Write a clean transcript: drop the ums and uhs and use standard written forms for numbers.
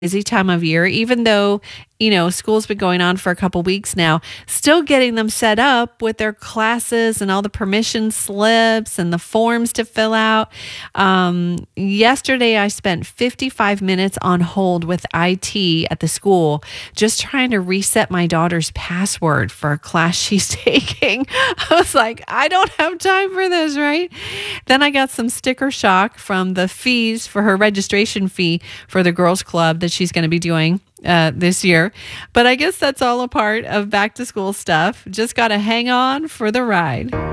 busy time of year, even though, school's been going on for a couple weeks now, still getting them set up with their classes and all the permission slips and the forms to fill out. Yesterday, I spent 55 minutes on hold with IT at the school, just trying to reset my daughter's password for a class she's taking. I was like, I don't have time for this, right? Then I got some sticker shock from the fees for her registration fee for the girls club that she's going to be doing this year. But I guess that's all a part of back to school stuff. Just got to hang on for the ride.